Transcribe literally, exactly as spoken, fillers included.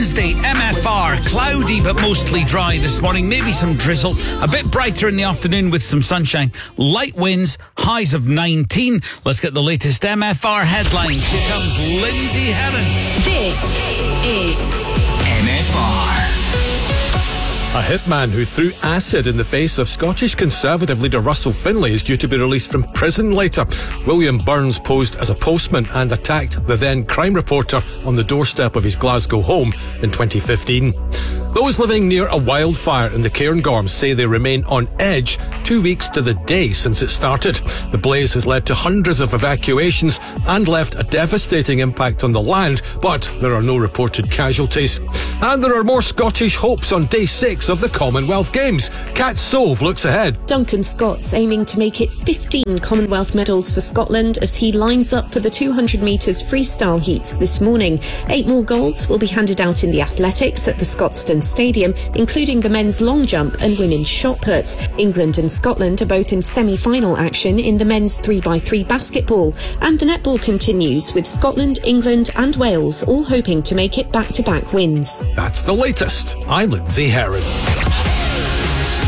Wednesday, M F R, cloudy but mostly dry this morning. Maybe some drizzle, a bit brighter in the afternoon with some sunshine. Light winds, highs of nineteen. Let's get the latest M F R headlines. Here comes Lindsay Herron. This is M F R. A hitman who threw acid in the face of Scottish Conservative leader Russell Finlay is due to be released from prison later. William Burns posed as a postman and attacked the then crime reporter on the doorstep of his Glasgow home in twenty fifteen. Those living near a wildfire in the Cairngorms say they remain on edge two weeks to the day since it started. The blaze has led to hundreds of evacuations and left a devastating impact on the land, but there are no reported casualties. And there are more Scottish hopes on day six of the Commonwealth Games. Kat Sove looks ahead. Duncan Scott's aiming to make it fifteen Commonwealth medals for Scotland as he lines up for the two hundred metres freestyle heats this morning. Eight more golds will be handed out in the athletics at the Scotstoun Stadium, including the men's long jump and women's shot puts. England and Scotland are both in semi-final action in the men's three by three basketball. And the netball continues with Scotland, England and Wales all hoping to make it back-to-back wins. That's the latest. I'm Lindsay Herron.